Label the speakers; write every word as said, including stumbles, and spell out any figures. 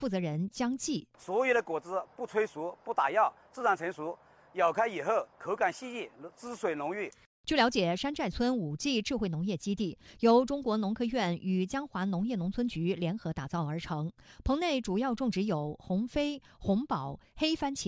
Speaker 1: 负责人江继，
Speaker 2: 所有的果子不催熟、不打药，自然成熟，咬开以后口感细腻，汁水浓郁。
Speaker 1: 据了解，山寨村五 G 智慧农业基地由中国农科院与江华农业农村局联合打造而成，棚内主要种植有红飞、红宝、黑番茄。